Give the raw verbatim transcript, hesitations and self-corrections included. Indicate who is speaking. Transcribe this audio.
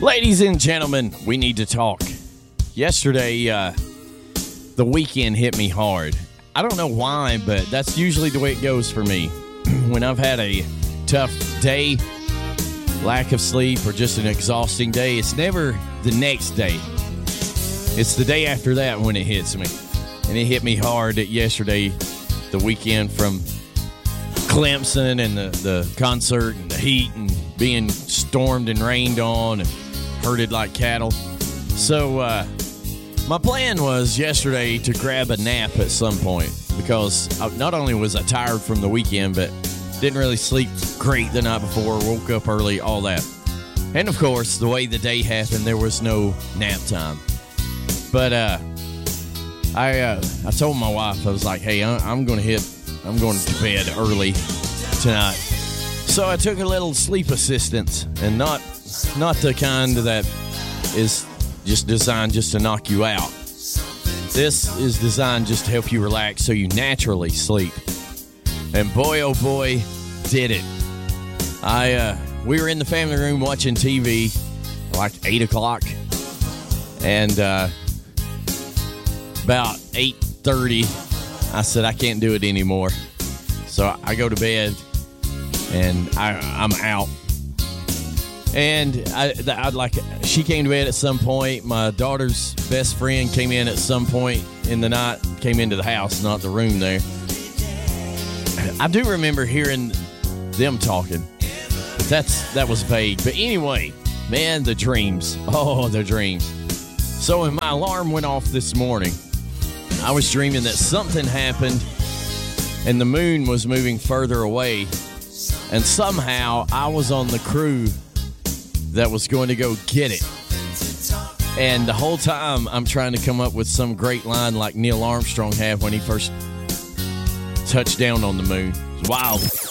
Speaker 1: Ladies and gentlemen, we need to talk. Yesterday, uh, the weekend hit me hard. I don't know why, but that's usually the way it goes for me. When I've had a tough day, lack of sleep, or just an exhausting day, it's never the next day. It's the day after that when it hits me. And it hit me hard yesterday, the weekend, from Clemson and the, the concert and the heat and being stormed and rained on and herded like cattle. So uh, my plan was yesterday to grab a nap at some point because I, not only was I tired from the weekend, but didn't really sleep great the night before, woke up early, all that. And of course, the way the day happened, there was no nap time. But uh, I uh, I told my wife, I was like, hey, I, I'm going to hit, I'm going to bed early tonight. So I took a little sleep assistance, and not not the kind that is just designed just to knock you out. This is designed just to help you relax so you naturally sleep. And boy, oh boy, did it. I uh, we were in the family room watching T V like eight o'clock, and uh, about eight thirty, I said, I can't do it anymore. So I go to bed, and I, I'm out. And I, I'd like she came to bed at some point. My daughter's best friend came in at some point in the night, came into the house, not the room there. I do remember hearing them talking, but that's that was vague. But anyway, man, the dreams. Oh, the dreams. So when my alarm went off this morning, I was dreaming that something happened and the moon was moving further away, and somehow I was on the crew that was going to go get it. And the whole time I'm trying to come up with some great line like Neil Armstrong had when he first touched down on the moon. It's wild.